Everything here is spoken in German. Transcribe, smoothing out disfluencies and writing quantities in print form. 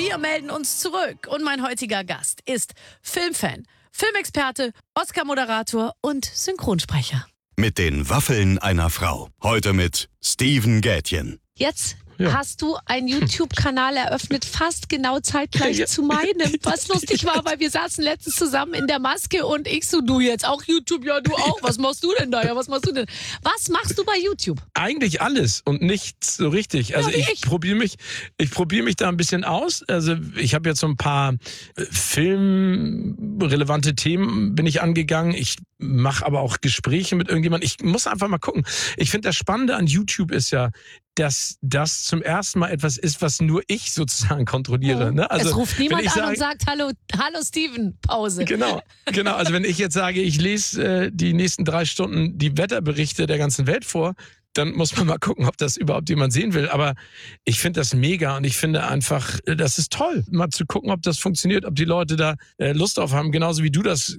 Wir melden uns zurück und mein heutiger Gast ist Filmfan, Filmexperte, Oscar-Moderator und Synchronsprecher. Mit den Waffeln einer Frau. Heute mit Steven Gätjen. Jetzt hast du einen YouTube-Kanal eröffnet, fast genau zeitgleich zu meinem. Was lustig war, weil wir saßen letztens zusammen in der Maske und ich so, du jetzt auch YouTube? Ja, du auch. Was machst du denn da? Ja, was machst du denn? Was machst du bei YouTube? Eigentlich alles und nichts so richtig. Also ich probiere mich da ein bisschen aus. Also ich habe jetzt so ein paar filmrelevante Themen bin ich angegangen. Ich mache aber auch Gespräche mit irgendjemandem. Ich muss einfach mal gucken. Ich finde, das Spannende an YouTube ist ja, dass das zum ersten Mal etwas ist, was nur ich sozusagen kontrolliere. Ne? Also, es ruft niemand an und sagt, hallo Steven, Pause. Genau. Also wenn ich jetzt sage, ich lese die nächsten 3 Stunden die Wetterberichte der ganzen Welt vor, dann muss man mal gucken, ob das überhaupt jemand sehen will. Aber ich finde das mega und ich finde einfach, das ist toll, mal zu gucken, ob das funktioniert, ob die Leute da Lust drauf haben, genauso wie du das